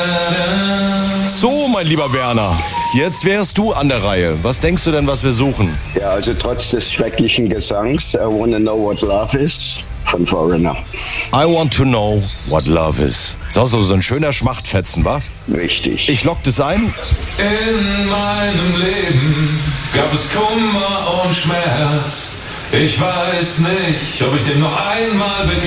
So, mein lieber Werner, jetzt wärst du an der Reihe. Was denkst du denn, was wir suchen? Ja, also trotz des schrecklichen Gesangs, I Wanna Know What Love Is von Foreigner. I want to know what love is. So ein schöner Schmachtfetzen, wa? Richtig. Ich lock das ein. In meinem Leben gab es Kummer und Schmerz. Ich weiß nicht, ob ich den noch einmal